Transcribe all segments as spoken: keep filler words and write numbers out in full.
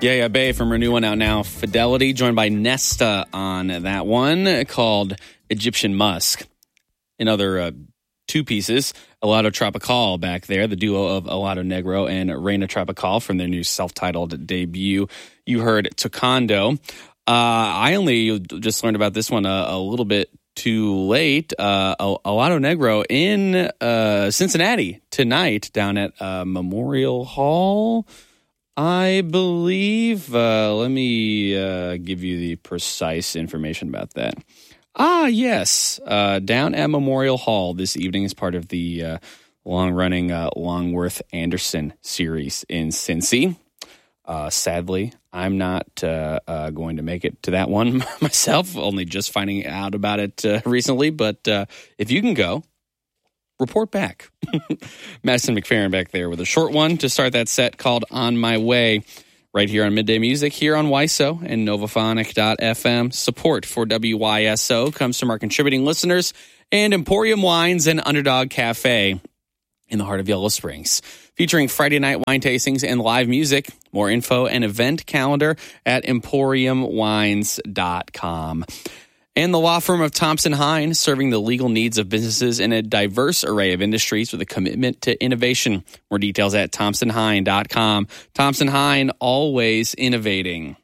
Yeah, yeah, Bay from her new one out now, Fidelity, joined by Nesta on that one called Egyptian Musk. Another uh, two pieces, Helado Tropical back there, the duo of Helado Negro and Reina Tropical from their new self-titled debut. You heard Tocando. Uh, I only just learned about this one a, a little bit too late. Uh, Helado Negro in uh, Cincinnati tonight down at uh, Memorial Hall, I believe. Uh, let me uh, give you the precise information about that. Ah, yes. Uh, down at Memorial Hall this evening as part of the uh, long-running uh, Longworth Anderson series in Cincy. Uh, sadly, I'm not uh, uh, going to make it to that one myself, only just finding out about it uh, recently. But uh, if you can go, report back. Madison McFerrin back there with a short one to start that set called On My Way, right here on Midday Music, here on Y S O and Novophonic dot f m. Support for W Y S O comes from our contributing listeners and Emporium Wines and Underdog Cafe in the heart of Yellow Springs, featuring Friday night wine tastings and live music. More info and event calendar at emporium wines dot com. And the law firm of Thompson Hine, serving the legal needs of businesses in a diverse array of industries with a commitment to innovation. More details at thompson hine dot com. Thompson Hine, always innovating.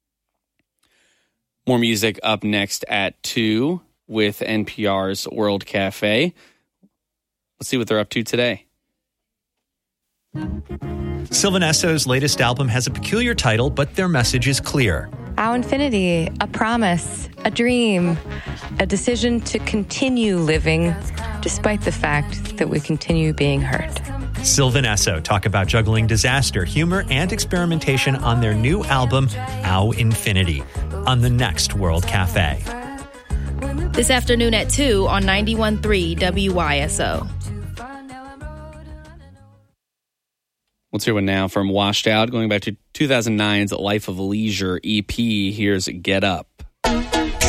More music up next at two with N P R's World Cafe. Let's see what they're up to today. Sylvan Esso's latest album has a peculiar title, but their message is clear. Our infinity, a promise, a dream, a decision to continue living despite the fact that we continue being hurt. Sylvan Esso talk about juggling disaster, humor, and experimentation on their new album, Our Infinity, on the next World Cafe. This afternoon at two on ninety-one point three W Y S O. Let's hear one now from Washed Out, going back to two thousand nine's Life of Leisure E P. Here's Get Up.